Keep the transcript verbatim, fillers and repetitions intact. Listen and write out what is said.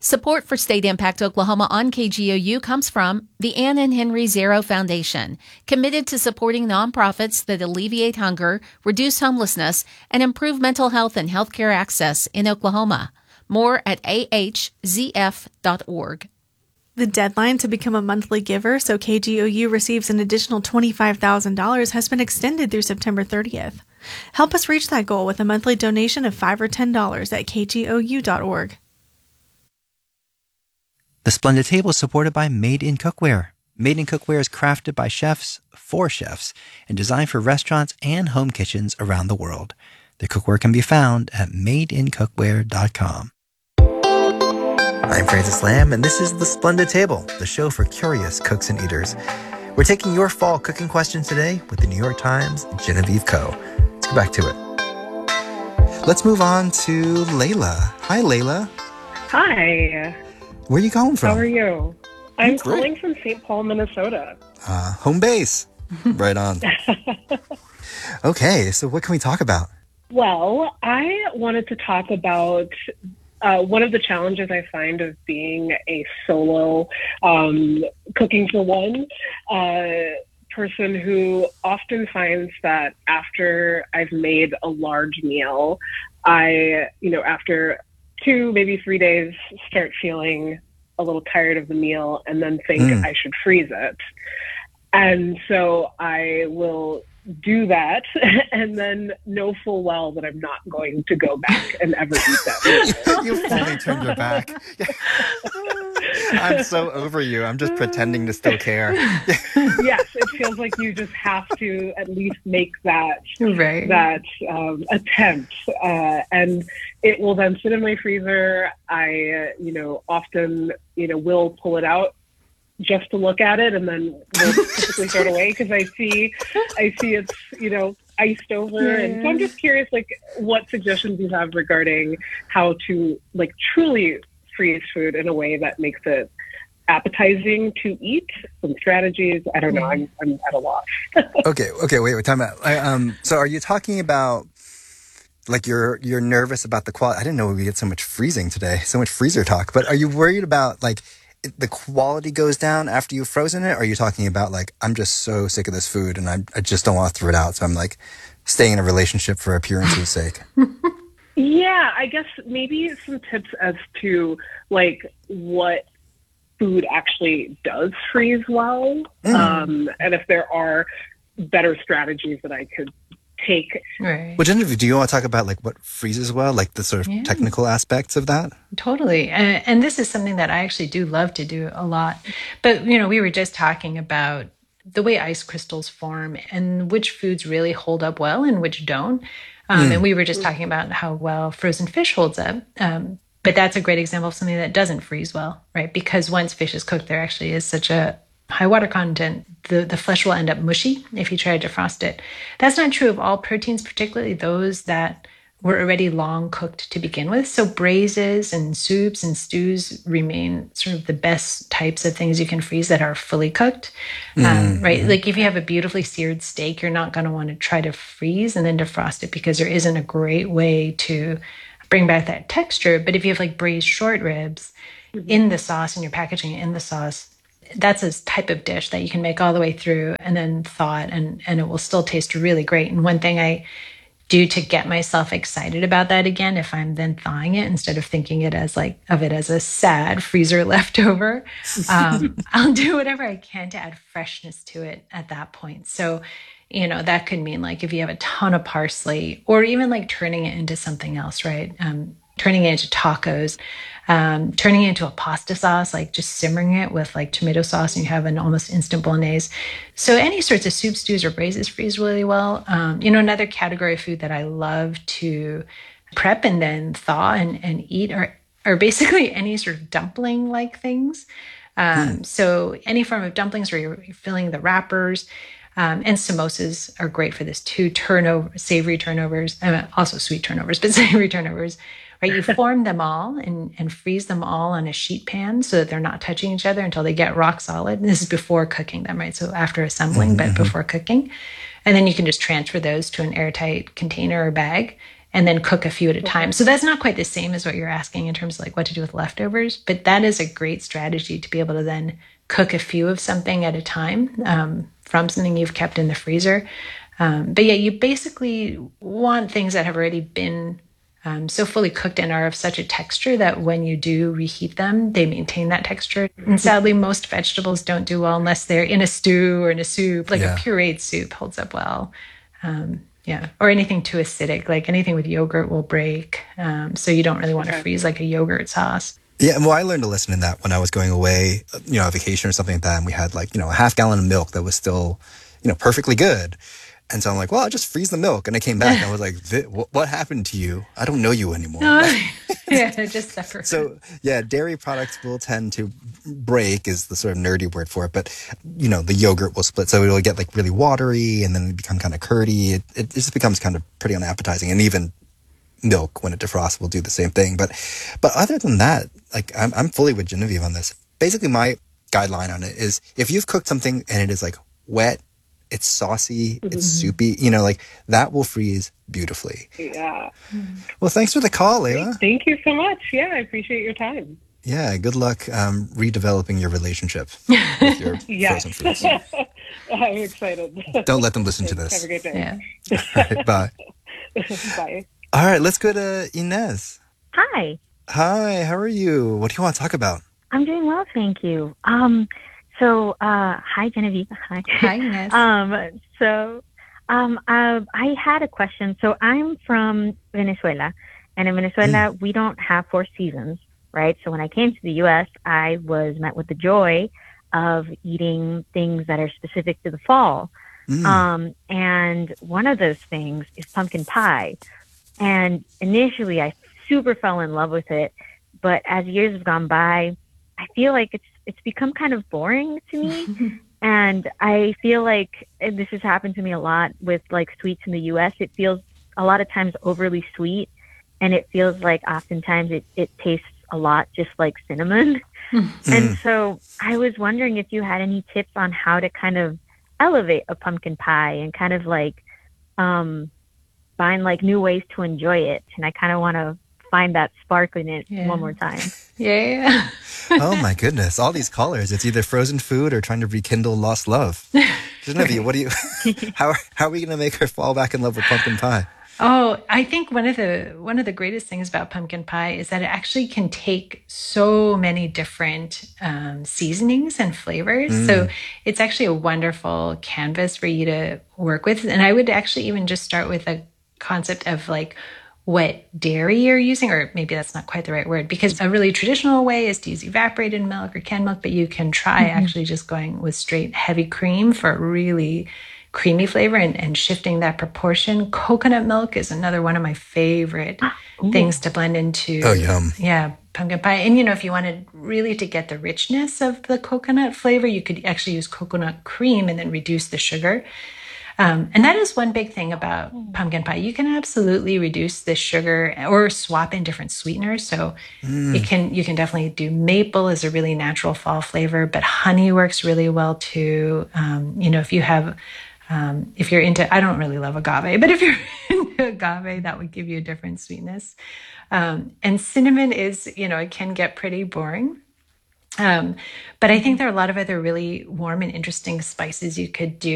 Support for State Impact Oklahoma on K G O U comes from the Ann and Henry Zero Foundation, committed to supporting nonprofits that alleviate hunger, reduce homelessness, and improve mental health and healthcare access in Oklahoma. More at a h z f dot org. The deadline to become a monthly giver so K G O U receives an additional twenty-five thousand dollars has been extended through September thirtieth. Help us reach that goal with a monthly donation of five dollars or ten dollars at k g o u dot org. The Splendid Table is supported by Made in Cookware. Made in Cookware is crafted by chefs for chefs and designed for restaurants and home kitchens around the world. The cookware can be found at made in cookware dot com. I'm Francis Lamb, and this is The Splendid Table, the show for curious cooks and eaters. We're taking your fall cooking questions today with the New York Times Genevieve Ko. Let's get back to it. Let's move on to Layla. Hi, Layla. Hi. Where are you calling from? How are you? I'm Great. calling from Saint Paul, Minnesota. Uh, home base. Right on. Okay, so what can we talk about? Well, I wanted to talk about uh, one of the challenges I find of being a solo um, cooking for one uh, person who often finds that after I've made a large meal, I, you know, after two, maybe three days, start feeling a little tired of the meal and then think mm. I should freeze it. And so I will do that and then know full well that I'm not going to go back and ever eat that. You fully turned your back. I'm so over you. I'm just pretending to still care. Yes, it feels like you just have to at least make that right. that um, attempt, uh, and it will then sit in my freezer. I, uh, you know, often, you know, will pull it out just to look at it, and then we'll typically throw it away because I see, I see it's, you know, iced over. Yeah. And so I'm just curious, like, what suggestions you have regarding how to, like, truly freeze food in a way that makes it appetizing to eat. Some strategies. I don't know. I'm, I'm at a loss. okay. Okay. Wait. Wait. Time out. I, um. So, are you talking about like you're you're nervous about the quality? I didn't know we get so much freezing today. So much freezer talk. But are you worried about like the quality goes down after you've frozen it? Or are you talking about like, I'm just so sick of this food and I, I just don't want to throw it out. So I'm like staying in a relationship for appearance's sake. Yeah, I guess maybe some tips as to like what food actually does freeze well. Mm. Um, and if there are better strategies that I could take. Right. Well, Genevieve, do you want to talk about like what freezes well, like the sort of yeah. technical aspects of that? Totally. And, and this is something that I actually do love to do a lot. But, you know, we were just talking about the way ice crystals form and which foods really hold up well and which don't. Um, mm. And we were just talking about how well frozen fish holds up. Um, but that's a great example of something that doesn't freeze well, right? Because once fish is cooked, there actually is such a high water content, the, the flesh will end up mushy if you try to defrost it. That's not true of all proteins, particularly those that were already long cooked to begin with. So braises and soups and stews remain sort of the best types of things you can freeze that are fully cooked, um, mm-hmm. right? Like if you have a beautifully seared steak, you're not going to want to try to freeze and then defrost it because there isn't a great way to bring back that texture. But if you have like braised short ribs mm-hmm. in the sauce and you're packaging it in the sauce, that's a type of dish that you can make all the way through and then thaw it, and, and it will still taste really great. And one thing I do to get myself excited about that again, if I'm then thawing it instead of thinking it as like of it as a sad freezer leftover, um, I'll do whatever I can to add freshness to it at that point. So, you know, that could mean like if you have a ton of parsley, or even like turning it into something else, right? Um, turning it into tacos, um, turning it into a pasta sauce, like just simmering it with like tomato sauce, and you have an almost instant bolognese. So any sorts of soup, stews, or braises freeze really well. Um, you know, another category of food that I love to prep and then thaw and, and eat are, are basically any sort of dumpling-like things. Um, hmm. So any form of dumplings where you're, you're filling the wrappers. Um, and samosas are great for this too. Turnover, savory turnovers, uh, also sweet turnovers, but savory turnovers. Right, you form them all and, and freeze them all on a sheet pan so that they're not touching each other until they get rock solid. And this is before cooking them, right? So after assembling, mm-hmm. but before cooking. And then you can just transfer those to an airtight container or bag and then cook a few at a time. So that's not quite the same as what you're asking in terms of like what to do with leftovers, but that is a great strategy to be able to then cook a few of something at a time um, from something you've kept in the freezer. Um, but yeah, you basically want things that have already been um, so fully cooked and are of such a texture that when you do reheat them, they maintain that texture. And sadly, most vegetables don't do well unless they're in a stew or in a soup. Like yeah. a pureed soup holds up well. Um, yeah, or anything too acidic, like anything with yogurt will break. Um, so you don't really want to freeze like a yogurt sauce. Yeah, well, I learned a lesson in that when I was going away, you know, on vacation or something like that, and we had like, you know, a half gallon of milk that was still, you know, perfectly good. And so I'm like, well, I'll just freeze the milk. And I came back and I was like, what happened to you? I don't know you anymore. Oh, yeah, just separate. So, yeah, dairy products will tend to break is the sort of nerdy word for it. But, you know, the yogurt will split. So it'll get like really watery and then become kind of curdy. It, it just becomes kind of pretty unappetizing. And even milk, when it defrosts, will do the same thing. But but other than that, like I'm, I'm fully with Genevieve on this. Basically, my guideline on it is if you've cooked something and it is like wet, it's saucy, mm-hmm. it's soupy, you know, like that will freeze beautifully. Yeah. Well, thanks for the call, Layla. Thank you so much. Yeah, I appreciate your time. Yeah, good luck um, redeveloping your relationship with your frozen foods. I'm excited. Don't let them listen to this. Have a great day. Yeah. All right, bye. Bye. All right, let's go to Inez. Hi. Hi, how are you? What do you want to talk about? I'm doing well, thank you. Um, so, uh, hi, Genevieve. Hi. Hi, Inez. um, so, um, uh, I had a question. So I'm from Venezuela, and in Venezuela, mm. we don't have four seasons, right? So when I came to the U S, I was met with the joy of eating things that are specific to the fall. Mm. Um, and one of those things is pumpkin pie. And initially, I super fell in love with it. But as years have gone by, I feel like it's it's become kind of boring to me. And I feel like and this has happened to me a lot with like sweets in the U S. It feels a lot of times overly sweet. And it feels like oftentimes it, it tastes a lot just like cinnamon. Mm. And so I was wondering if you had any tips on how to kind of elevate a pumpkin pie and kind of like um, find like new ways to enjoy it. And I kind of want to find that spark in it yeah. one more time. Yeah. Oh my goodness. All these callers. It's either frozen food or trying to rekindle lost love. Genevieve, what do you, how, how are we going to make her fall back in love with pumpkin pie? Oh, I think one of the one of the greatest things about pumpkin pie is that it actually can take so many different um, seasonings and flavors. Mm. So it's actually a wonderful canvas for you to work with. And I would actually even just start with a concept of like what dairy you're using, or maybe that's not quite the right word, because a really traditional way is to use evaporated milk or canned milk, but you can try mm-hmm. actually just going with straight heavy cream for really creamy flavor and, and shifting that proportion. Coconut milk is another one of my favorite Ooh. things to blend into. Oh, yum. Yeah, pumpkin pie. And, you know, if you wanted really to get the richness of the coconut flavor, you could actually use coconut cream and then reduce the sugar. Um, and that is one big thing about pumpkin pie. You can absolutely reduce the sugar or swap in different sweeteners. So mm. it can you can definitely do maple as a really natural fall flavor, but honey works really well too. Um, you know, if you have... Um, if you're into, I don't really love agave, but if you're into agave, that would give you a different sweetness. Um, and cinnamon is, you know, it can get pretty boring. Um, but I think there are a lot of other really warm and interesting spices you could do.